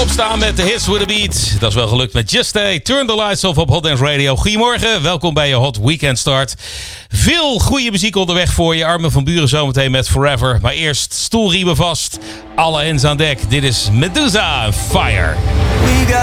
Opstaan met de hits with the beat. Dat is wel gelukt met Just Stay. Turn the lights off op Hot Dance Radio. Goedemorgen, welkom bij je Hot Weekend Start. Veel goede muziek onderweg voor je. Armin van Buuren zometeen met Forever. Maar eerst stoelriemen vast. Alle hens aan dek. Dit is Medusa Fire.